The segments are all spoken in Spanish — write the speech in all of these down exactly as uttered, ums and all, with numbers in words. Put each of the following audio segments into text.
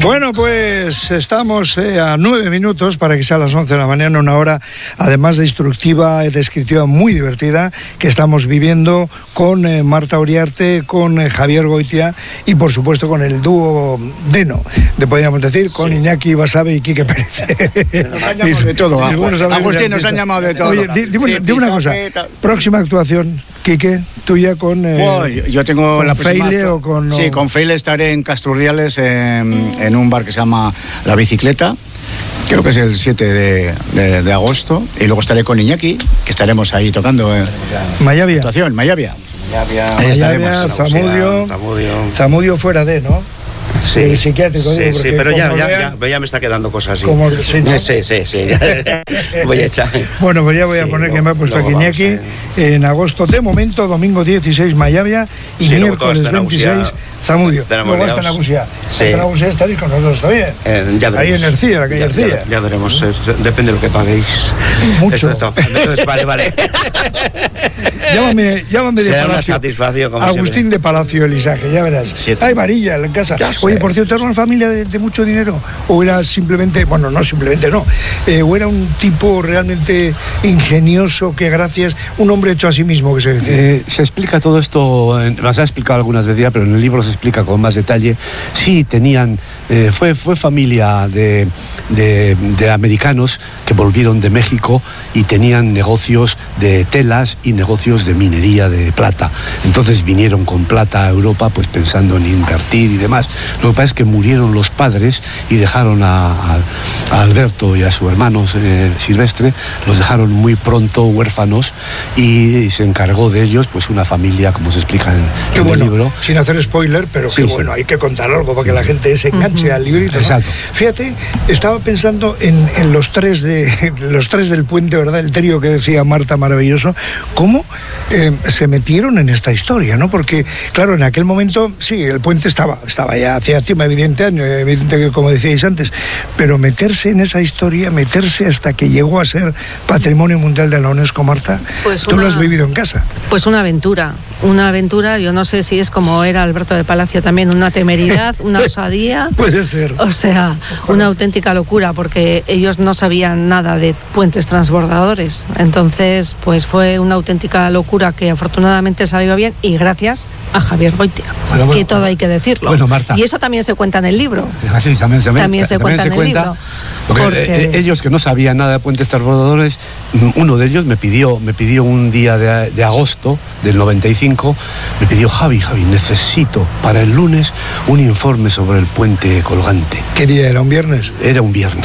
Bueno, pues estamos eh, a nueve minutos para que sea a las once de la mañana, una hora además de instructiva y descriptiva muy divertida que estamos viviendo con eh, Marta Uriarte, con eh, Javier Goitia y por supuesto con el dúo Deno, de, podríamos decir, con sí. Iñaki Basabe y Quique Pérez. Nos han llamado de todo, Agustín, nos han llamado de todo. Oye, dime, dime una cosa, próxima actuación, Quique, tuya con... Eh, bueno, yo tengo con la Feile o con... Sí, con Feile estaré en Casturriales en, en un bar que se llama La Bicicleta. Creo que es el siete de, de, de agosto. Y luego estaré con Iñaki, que estaremos ahí tocando en Mayavia. Actuación, Mayavia. Mayavia, Mayavia Zamudio, Zamudio. Zamudio fuera de, ¿no? Sí, el psiquiátrico, sí, digo, sí, pero ya, ya, vean, ya, ya me está quedando cosas así. Como, sí, ¿no? sí, sí, sí. Voy a echar. Bueno, pues ya voy a sí, poner lo, que me ha puesto aquí Iñaki en... en agosto. De momento, domingo dieciséis, Mayavia, y sí, miércoles veintiséis, Zamudio. Luego hasta Nagusia. Sí. Hasta Nagusia estaréis con nosotros también. Eh, ya ahí en Ercilla, la calle ya, Ercilla. Ya, ya veremos, es, depende de lo que paguéis. Mucho. Entonces, vale, vale. Llámame, llámame de Será Palacio. Una satisfacción, como Agustín siempre. de Palacio Elisaje, ya verás. Siete. Hay varilla en casa. Oye, por cierto, ¿era una familia de, de mucho dinero? ¿O era simplemente, bueno, no simplemente no, eh, o era un tipo realmente ingenioso que gracias, un hombre hecho a sí mismo, que se dice? Eh, se explica todo esto, nos ha explicado algunas veces ya, pero en el libro se explica con más detalle. Sí, tenían, eh, fue, fue familia de, de, de americanos que volvieron de México y tenían negocios de telas y negocios de minería de plata. Entonces vinieron con plata a Europa, pues pensando en invertir y demás. Lo que pasa es que murieron los padres y dejaron a, a, a Alberto y a su hermano eh, Silvestre, los dejaron muy pronto huérfanos y, y se encargó de ellos pues una familia, como se explica en, qué en bueno, el libro. Sin hacer spoiler, pero sí, qué sí. bueno, hay que contar algo para que la gente se enganche uh-huh. al librito, ¿no? Exacto. Fíjate, estaba pensando en, en los tres de los tres del puente, ¿verdad? El trío que decía Marta, maravilloso. ¿Cómo eh, se metieron en esta historia, no? Porque, claro, en aquel momento, sí, el puente estaba, estaba ya hacía encima, evidente, evidente que como decíais antes, pero meterse en esa historia, meterse hasta que llegó a ser Patrimonio Mundial de la UNESCO, Marta, pues tú una, lo has vivido en casa. Pues una aventura, una aventura, yo no sé si es como era Alberto de Palacio también, una temeridad, una osadía. Puede ser. O sea, una auténtica locura, porque ellos no sabían nada de puentes transbordadores. Entonces, pues fue una auténtica locura que afortunadamente salió bien y gracias a Javier Goitia, bueno, bueno, que todo hay que decirlo. Bueno, Marta. Y eso también se cuenta en el libro. Así, también, también, también se también cuenta se en el cuenta, libro. Porque, porque... Eh, ellos que no sabían nada de puentes transbordadores, uno de ellos me pidió, me pidió un día de, de agosto del noventa y cinco, me pidió, Javi, Javi, necesito para el lunes un informe sobre el puente colgante. ¿Qué día era? ¿Un viernes? Era un viernes.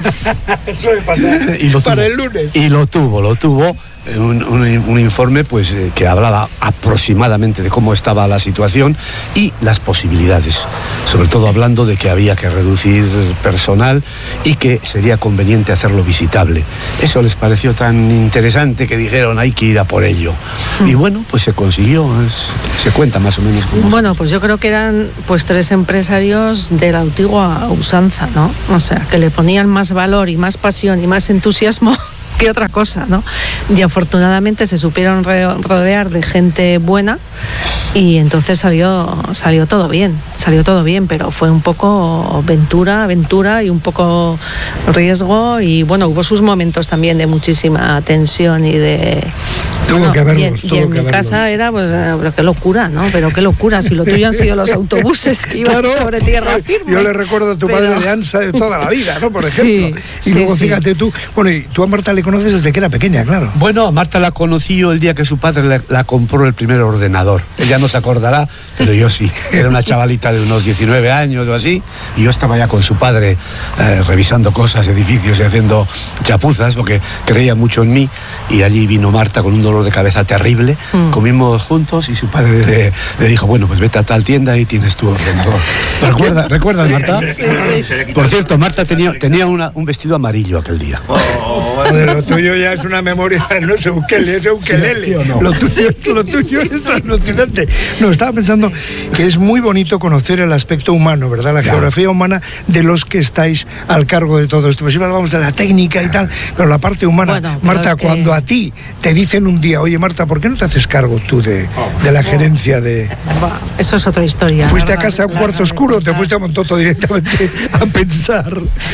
Eso me pasa. Y lo tuvo, para el lunes. Y lo tuvo, lo tuvo. Un, un, un informe pues eh, que hablaba aproximadamente de cómo estaba la situación y las posibilidades, sobre todo hablando de que había que reducir personal y que sería conveniente hacerlo visitable. Eso les pareció tan interesante que dijeron hay que ir a por ello. Mm. Y bueno, pues se consiguió, es, se cuenta más o menos cómo. Bueno, pues yo creo que eran pues tres empresarios de la antigua usanza, ¿no? O sea, que le ponían más valor y más pasión y más entusiasmo que otra cosa, ¿no? Y afortunadamente se supieron rodear de gente buena y entonces salió salió todo bien, salió todo bien, pero fue un poco aventura, aventura y un poco riesgo y bueno, hubo sus momentos también de muchísima tensión y de... Tuvo bueno, que verlos, y, tuvo y en que mi verlos. casa era, pues, pero qué locura, ¿no? Pero qué locura, si lo tuyo han sido los autobuses que iban claro, sobre tierra firme. Yo le recuerdo a tu pero... padre de ANSA de toda la vida, ¿no? Por ejemplo. Sí, y luego sí, fíjate sí. tú, bueno, y tú a Marta le conoces desde que era pequeña, claro. Bueno, a Marta la conocí yo el día que su padre la, la compró el primer ordenador. Ella no se acordará, pero yo sí. Era una chavalita de unos diecinueve años o así, y yo estaba ya con su padre eh, revisando cosas, edificios y haciendo chapuzas, porque creía mucho en mí, y allí vino Marta con un dolor de cabeza terrible, mm. comimos juntos y su padre le, le dijo, bueno, pues vete a tal tienda y tienes tu ordenador. ¿Recuerda, ¿Recuerdas, Marta? Sí, sí. Por cierto, Marta tenía, tenía una, un vestido amarillo aquel día. Oh, bueno, lo tuyo ya es una memoria, no es ukelele, es ukelele. ¿Sí o no? Lo tuyo, lo tuyo es alucinante. No, estaba pensando que es muy bonito conocer el aspecto humano, ¿verdad? La Claro. geografía humana de los que estáis al cargo de todo esto. Pues siempre hablamos de la técnica y tal, pero la parte humana. Bueno, pero Marta, es que- cuando a ti te dicen un día, oye Marta, ¿por qué no te haces cargo tú de, de la gerencia de... Buah, eso es otra historia. ¿Fuiste a larga- casa a un larga cuarto de oscuro o te contar. fuiste a Montoto directamente a pensar?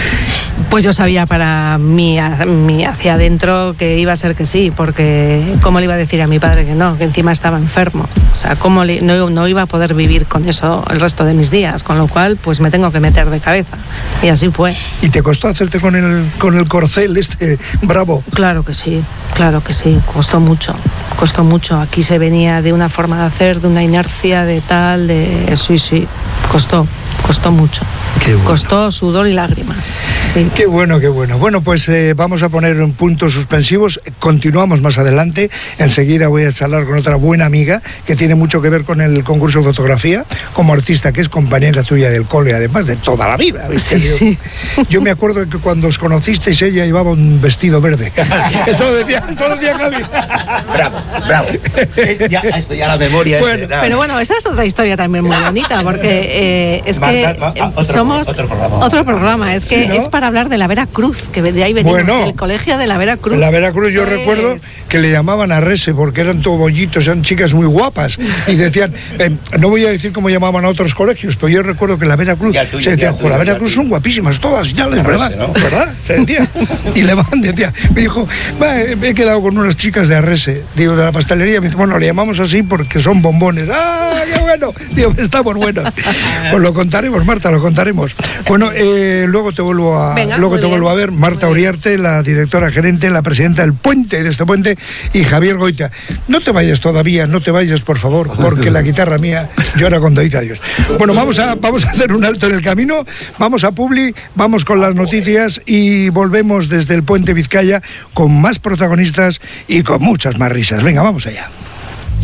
Pues yo sabía para mí, a- mí hacia adentro que iba a ser que sí, porque ¿cómo le iba a decir a mi padre que no? Que encima estaba enfermo. O sea, ¿cómo le- no, no iba a poder vivir con eso el resto de mis días? Con lo cual, pues me tengo que meter de cabeza. Y así fue. ¿Y te costó hacerte con el, con el corcel este bravo? Claro que sí, claro que sí. Costó mucho, costó mucho. Aquí se venía de una forma de hacer, de una inercia, de tal, de... Sí, sí, costó, costó mucho. Qué bueno. Costó sudor y lágrimas, sí. Qué bueno, qué bueno. Bueno, pues eh, vamos a poner un puntos suspensivos. Continuamos más adelante. Enseguida voy a charlar con otra buena amiga que tiene mucho que ver con el concurso de fotografía, como artista, que es compañera tuya del cole, además de toda la vida. ¿viste? Sí, Yo, sí. yo me acuerdo que cuando os conocisteis ella llevaba un vestido verde. Eso lo decía, eso lo decía Javi. Bravo, bravo. Es ya, esto ya la memoria. Bueno, es, Pero bueno, esa es otra historia también muy bonita, porque eh, es que Marta, va- ah, otro- somos otro programa. otro programa, es que Sí, ¿no? es para hablar de la Vera Cruz, que de ahí venimos, Bueno. del colegio de la Vera Cruz. En la Veracruz yo Eso recuerdo es. que le llamaban a Rese porque eran todo bollitos, eran chicas muy guapas y decían, eh, no voy a decir cómo llamaban a otros colegios, pero yo recuerdo que la Veracruz Y al tuyo, se decía, y al "Jo, la tuyo, y al Veracruz tuyo". son guapísimas todas, ya les, A ¿verdad? Rese, ¿no? ¿Verdad? Se decía. Y le van, decía, me dijo, "Va, eh, he quedado con unas chicas de Arrese, digo, de la pastelería, me dice, bueno, le llamamos así porque son bombones. ¡Ah, qué bueno! Digo, estamos buenos. Pues lo contaremos, Marta, lo contaremos. Bueno, eh, luego te vuelvo a Venga, luego muy te bien. vuelvo a ver, Marta Muy bien. Uriarte, la directora gerente, la presidenta del puente, de este puente, y Javier Goita. No te vayas todavía, no te vayas, por favor, porque la guitarra mía llora cuando dice adiós. Bueno, vamos a, vamos a hacer un alto en el camino, vamos a Publi, vamos con las noticias y volvemos desde el puente Vizcaya con más protagonistas y con muchas más risas. Venga, vamos allá.